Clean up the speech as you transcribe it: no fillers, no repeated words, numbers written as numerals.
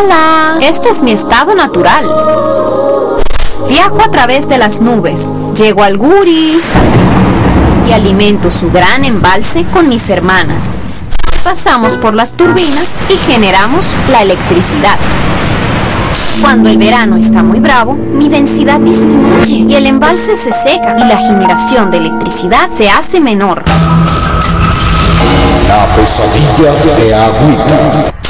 Hola, este es mi estado natural. Viajo a través de las nubes, llego al Guri y alimento su gran embalse con mis hermanas. Pasamos por las turbinas y generamos la electricidad. Cuando el verano está muy bravo, mi densidad disminuye y el embalse se seca y la generación de electricidad se hace menor. La pesadilla de Agüita.